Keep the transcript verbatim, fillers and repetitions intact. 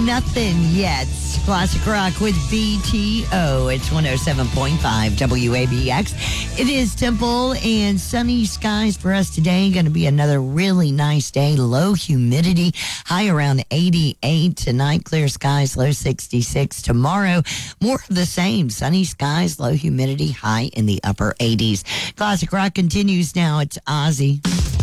nothing yet. Classic Rock with B T O. It's one oh seven point five W A B X. It is Temple and sunny skies for us today. Going to be another really nice day. Low humidity, high around eighty-eight. Tonight, clear skies, low sixty-six. Tomorrow, more of the same. Sunny skies, low humidity, high in the upper eighties. Classic Rock continues now. It's Ozzy.